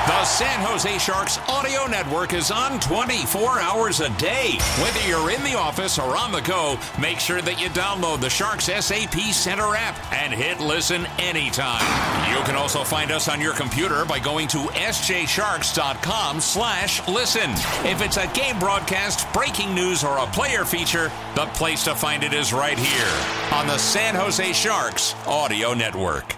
The San Jose Sharks audio network is on 24 hours a day. Whether you're in the office or on the go, make sure that you download the Sharks SAP Center app and hit listen anytime. You can also find us on your computer by going to sjsharks.com/listen. If it's a game broadcast, breaking news, or a player feature, the place to find it is right here on the San Jose Sharks audio network.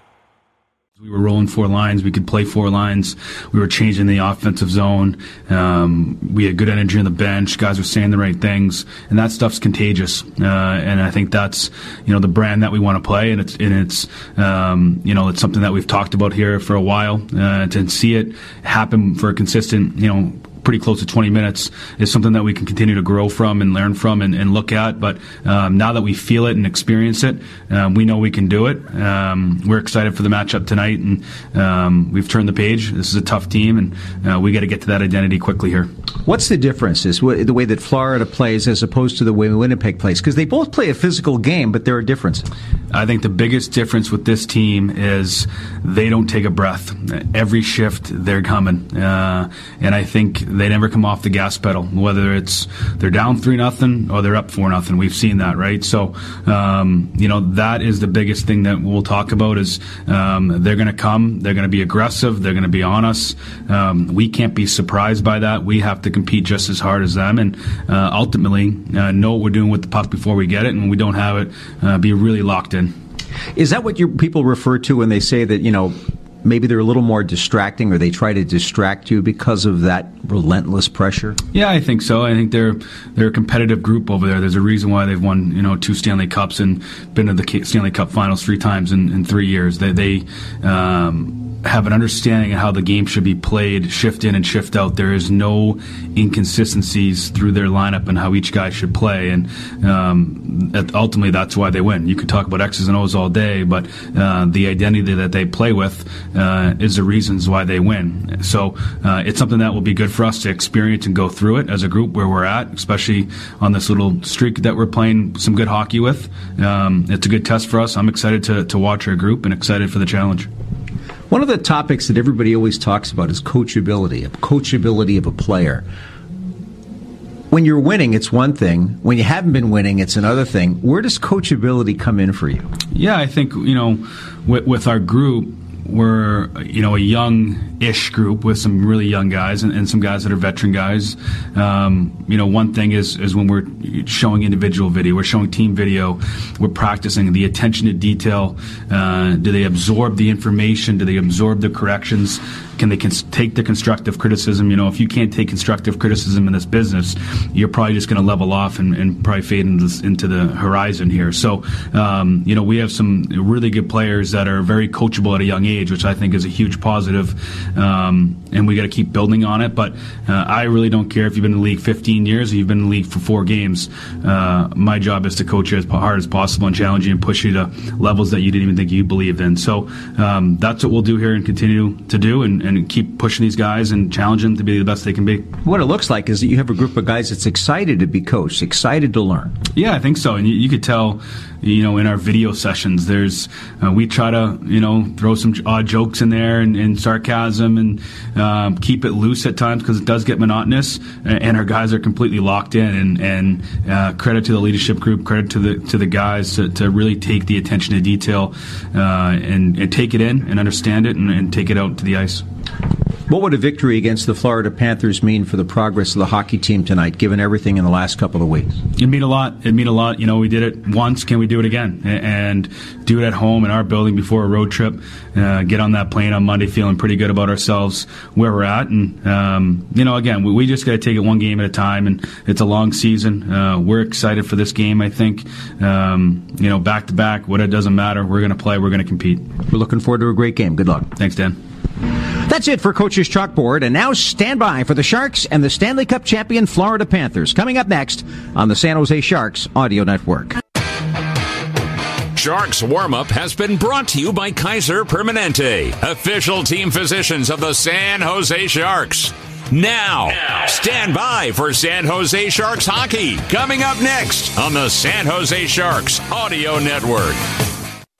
We were rolling four lines. We could play four lines. We were changing the offensive zone. We had good energy on the bench. Guys were saying the right things, and that stuff's contagious. And I think that's the brand that we want to play, and it's it's something that we've talked about here for a while. To see it happen for a consistent pretty close to 20 minutes is something that we can continue to grow from and learn from and look at. But now that we feel it and experience it, we know we can do it. We're excited for the matchup tonight, and we've turned the page. This is a tough team, and we got to get to that identity quickly here. What's the difference? Is the way that Florida plays as opposed to the way Winnipeg plays? Because they both play a physical game, but there are differences. I think the biggest difference with this team is they don't take a breath. Every shift, they're coming. And I think they never come off the gas pedal, whether it's they're down 3-0 or they're up 4-0. We've seen that, right? So, that is the biggest thing that we'll talk about is they're going to come, they're going to be aggressive, they're going to be on us. We can't be surprised by that. We have to compete just as hard as them and ultimately know what we're doing with the puck before we get it, and when we don't have it, be really locked in. Is that what your people refer to when they say that, maybe they're a little more distracting, or they try to distract you because of that relentless pressure? Yeah, I think so. I think they're a competitive group over there. There's a reason why they've won 2 Stanley Cups and been to the Stanley Cup Finals 3 times in 3 years. They have an understanding of how the game should be played, shift in and shift out. There is no inconsistencies through their lineup and how each guy should play, and ultimately that's why they win. You could talk about X's and O's all day, but the identity that they play with is the reasons why they win. So it's something that will be good for us to experience and go through it as a group where we're at, especially on this little streak that we're playing some good hockey with. It's a good test for us. I'm excited to watch our group and excited for the challenge. One of the topics that everybody always talks about is coachability of a player. When you're winning, it's one thing. When you haven't been winning, it's another thing. Where does coachability come in for you? Yeah, I think, with our group, we're, a young-ish group with some really young guys and some guys that are veteran guys. One thing is when we're showing individual video, we're showing team video, we're practicing the attention to detail. Do they absorb the information? Do they absorb the corrections? Can they take the constructive criticism? If you can't take constructive criticism in this business, you're probably just going to level off and probably fade into the horizon here. So, we have some really good players that are very coachable at a young age, which I think is a huge positive, and we got to keep building on it. But I really don't care if you've been in the league 15 years or you've been in the league for 4 games. My job is to coach you as hard as possible and challenge you and push you to levels that you didn't even think you believed in. So that's what we'll do here and continue to do and keep pushing these guys and challenge them to be the best they can be. What it looks like is that you have a group of guys that's excited to be coached, excited to learn. Yeah, I think so. And you could tell, in our video sessions, we try to, throw some odd jokes in there and sarcasm and keep it loose at times because it does get monotonous. And our guys are completely locked in. And credit to the leadership group, credit to the guys to really take the attention to detail and take it in and understand it and take it out to the ice. What would a victory against the Florida Panthers mean for the progress of the hockey team tonight, given everything in the last couple of weeks? It'd mean a lot. We did it once. Can we do it again? And do it at home in our building before a road trip. Get on that plane on Monday feeling pretty good about ourselves, where we're at. And, again, we just got to take it one game at a time. And it's a long season. We're excited for this game, I think. Back to back, it doesn't matter. We're going to play. We're going to compete. We're looking forward to a great game. Good luck. Thanks, Dan. That's it for Coach's Chalkboard, and now stand by for the Sharks and the Stanley Cup champion Florida Panthers, coming up next on the San Jose Sharks Audio Network. Sharks Warm-Up has been brought to you by Kaiser Permanente, official team physicians of the San Jose Sharks. Now, stand by for San Jose Sharks hockey, coming up next on the San Jose Sharks Audio Network.